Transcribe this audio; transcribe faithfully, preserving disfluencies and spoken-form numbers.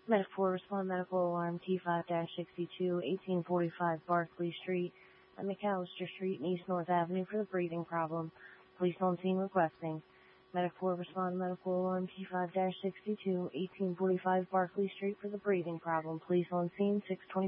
Medic four, respond medical alarm T five sixty-two, eighteen forty-five Barclay Street and McAllister Street and East North Avenue for the breathing problem. Police on scene requesting. Medic four, respond medical alarm T five sixty-two, eighteen forty-five Barclay Street for the breathing problem. Police on scene, six twenty.